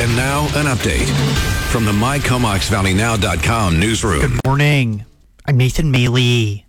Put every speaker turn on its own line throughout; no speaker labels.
And now, an update from the MyComoxValleyNow.com newsroom.
Good morning. I'm Nathan Maley.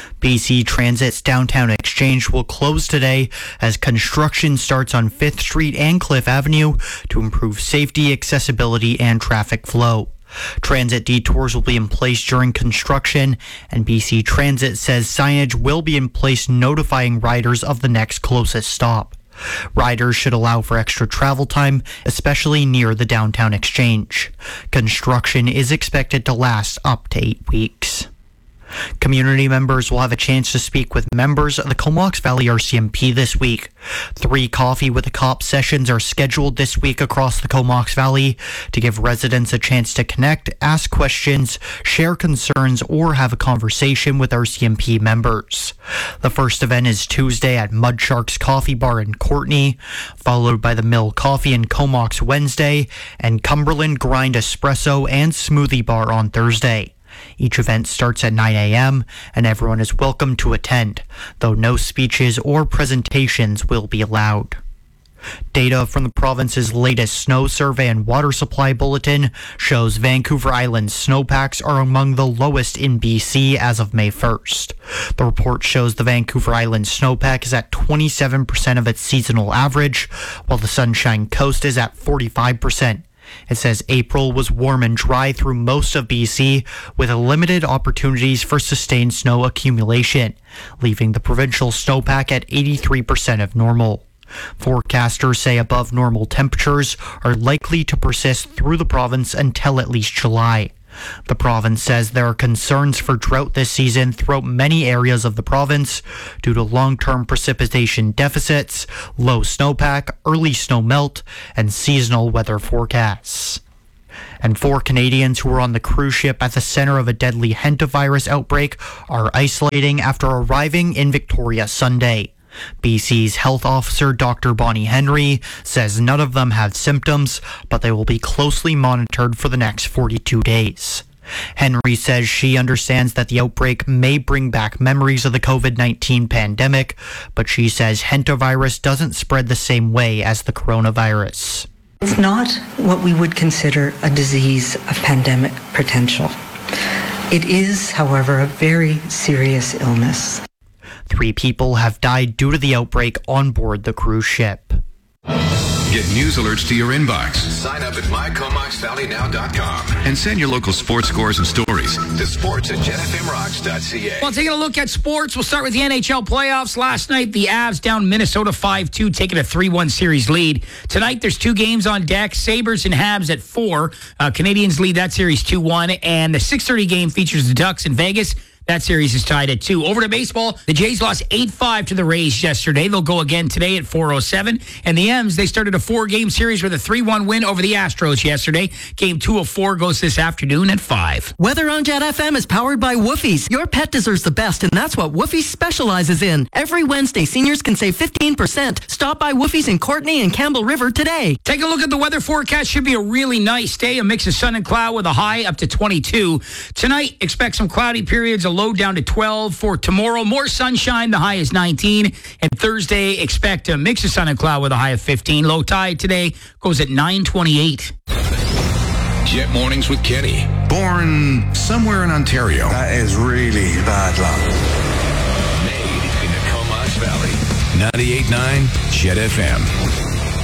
BC Transit's downtown exchange will close today as construction starts on 5th Street and Cliff Avenue to improve safety, accessibility, and traffic flow. Transit detours will be in place during construction, and BC Transit says signage will be in place notifying riders of the next closest stop. Riders should allow for extra travel time, especially near the downtown exchange. Construction is expected to last up to 8 weeks. Community members will have a chance to speak with members of the Comox Valley RCMP this week. 3 Coffee with a Cop sessions are scheduled this week across the Comox Valley to give residents a chance to connect, ask questions, share concerns, or have a conversation with RCMP members. The first event is Tuesday at Mud Sharks Coffee Bar in Courtenay, followed by the Mill Coffee in Comox Wednesday, and Cumberland Grind Espresso and Smoothie Bar on Thursday. Each event starts at 9 a.m. and everyone is welcome to attend, though no speeches or presentations will be allowed. Data from the province's latest snow survey and water supply bulletin shows Vancouver Island's snowpacks are among the lowest in BC as of May 1st. The report shows the Vancouver Island snowpack is at 27% of its seasonal average, while the Sunshine Coast is at 45%. It says April was warm and dry through most of BC, with limited opportunities for sustained snow accumulation, leaving the provincial snowpack at 83% of normal. Forecasters say above normal temperatures are likely to persist through the province until at least July. The province says there are concerns for drought this season throughout many areas of the province due to long-term precipitation deficits, low snowpack, early snow melt, and seasonal weather forecasts. And 4 Canadians who were on the cruise ship at the center of a deadly hantavirus outbreak are isolating after arriving in Victoria Sunday. BC's health officer, Dr. Bonnie Henry, says none of them have symptoms, but they will be closely monitored for the next 42 days. Henry says she understands that the outbreak may bring back memories of the COVID-19 pandemic, but she says hantavirus doesn't spread the same way as the coronavirus.
It's not what we would consider a disease of pandemic potential. It is, however, a very serious illness.
3 people have died due to the outbreak on board the cruise ship.
Get news alerts to your inbox.
Sign up at MyComoxValleyNow.com
And send your local sports scores and stories
to sports@jetfmrocks.ca.
Well, taking a look at sports, we'll start with the NHL playoffs. Last night, the Avs down Minnesota 5-2, taking a 3-1 series lead. Tonight, there's 2 games on deck. Sabres and Habs at 4. Canadians lead that series 2-1. And the 6:30 game features the Ducks in Vegas. That series is tied at 2. Over to baseball, the Jays lost 8-5 to the Rays yesterday. They'll go again today at 4:07. And the M's, they started a 4-game series with a 3-1 win over the Astros yesterday. Game 2 of 4 goes this afternoon at 5.
Weather on Jet FM is powered by Woofie's. Your pet deserves the best, and that's what Woofie's specializes in. Every Wednesday, seniors can save 15%. Stop by Woofie's in Courtenay and Campbell River today.
Take a look at the weather forecast. Should be a really nice day. A mix of sun and cloud with a high up to 22. Tonight, expect some cloudy periods, a low down to 12. For tomorrow, more sunshine, the high is 19. And Thursday, expect a mix of sun and cloud with a high of 15. Low tide today goes at 9:28.
Jet Mornings with Kenny. Born somewhere in Ontario.
That is really bad luck.
Made in the Comox Valley.
98.9 Jet FM.